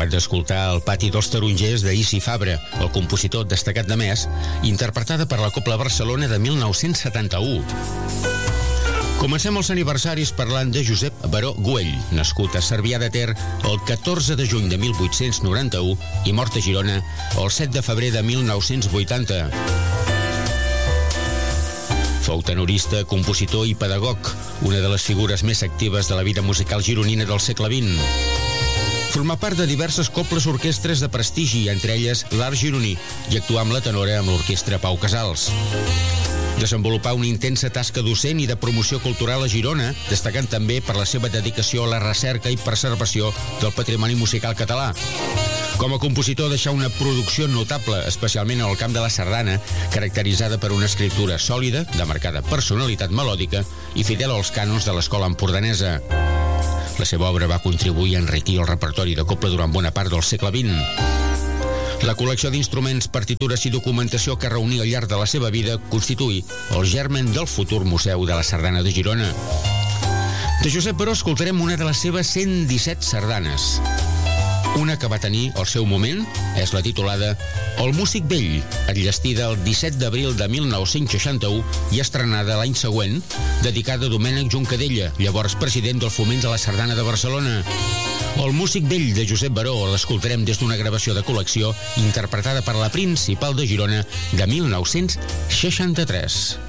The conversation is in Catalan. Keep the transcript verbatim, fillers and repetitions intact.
Acabat d'escoltar El pati dels tarongers d'Isi Fabra, el compositor destacat de Més, interpretada per la Cobla Barcelona de mil nou-cents setanta-u. Comencem els aniversaris parlant de Josep Baró Güell, nascut a Cervià de Ter el catorze de juny de mil vuit-cents noranta-u i mort a Girona el set de febrer de mil nou-cents vuitanta. Fou tenorista, compositor i pedagog, una de les figures més actives de la vida musical gironina del segle vint. Formà part de diverses cobles orquestres de prestigi, entre elles l'Art Gironí, i actuà amb la tenora amb l'orquestra Pau Casals. Desenvolupà una intensa tasca docent i de promoció cultural a Girona, destacant també per la seva dedicació a la recerca i preservació del patrimoni musical català. Com a compositor deixà una producció notable, especialment en el camp de la sardana, caracteritzada per una escriptura sòlida, de marcada personalitat melòdica i fidel als cànons de l'escola empordanesa. La seva obra va contribuir a enriquir el repertori de cobla durant bona part del segle vint. La col·lecció d'instruments, partitures i documentació que reunia al llarg de la seva vida constituí el germen del futur Museu de la Sardana de Girona. De Josep Baró escoltarem una de les seves cent disset sardanes. Una que va tenir el seu moment és la titulada El músic vell, enllestida el disset d'abril de mil nou-cents seixanta-u i estrenada l'any següent, dedicada a Domènec Juncadella, llavors president del Foment de la Sardana de Barcelona. El músic vell de Josep Baró l'escoltarem des d'una gravació de col·lecció interpretada per la Principal de Girona de mil nou-cents seixanta-tres.